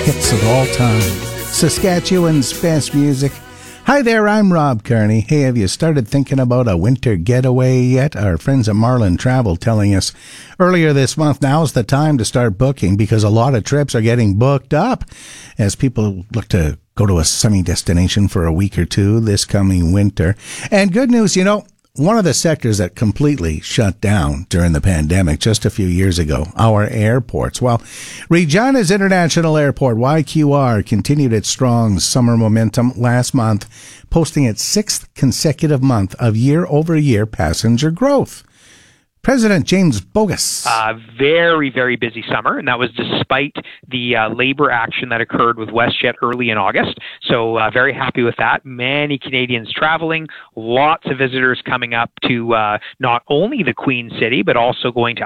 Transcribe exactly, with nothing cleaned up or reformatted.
hits of all time. Saskatchewan's best music. Hi there, I'm Rob Kearney. Hey, have you started thinking about a winter getaway yet? Our friends at Marlin Travel telling us earlier this month, now's the time to start booking because a lot of trips are getting booked up as people look to go to a sunny destination for a week or two this coming winter. And good news, you know, one of the sectors that completely shut down during the pandemic just a few years ago, our airports. Well, Regina's International Airport, Y Q R, continued its strong summer momentum last month, posting its sixth consecutive month of year-over-year passenger growth. President James Bogus. Uh, very, very busy summer, and that was despite the uh, labor action that occurred with WestJet early in August. So uh, very happy with that. Many Canadians traveling, lots of visitors coming up to uh, not only the Queen City, but also going to